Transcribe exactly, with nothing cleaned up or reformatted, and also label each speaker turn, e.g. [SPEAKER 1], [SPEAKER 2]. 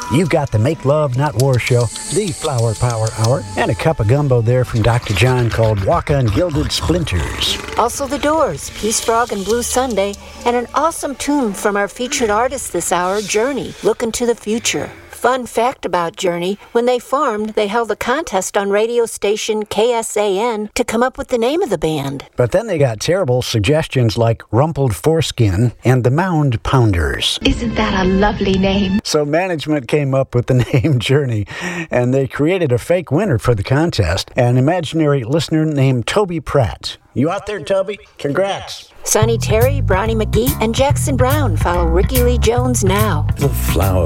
[SPEAKER 1] You've got the Make Love Not War show, the Flower Power Hour, and a cup of gumbo there from Doctor John called Walk on Gilded Splinters.
[SPEAKER 2] Also The Doors, Peace Frog and Blue Sunday, and an awesome tune from our featured artist this hour, Journey, Looking to the Future. Fun fact about Journey, when they formed, they held a contest on radio station K S A N to come up with the name of the band.
[SPEAKER 1] But then they got terrible suggestions like Rumpled Foreskin and the Mound Pounders.
[SPEAKER 3] Isn't that a lovely name?
[SPEAKER 1] So management came up with the name Journey, and they created a fake winner for the contest, an imaginary listener named Toby Pratt. You out there, Toby? Congrats.
[SPEAKER 2] Sonny Terry, Brownie McGee, and Jackson Brown follow Ricky Lee Jones now.
[SPEAKER 4] The Flower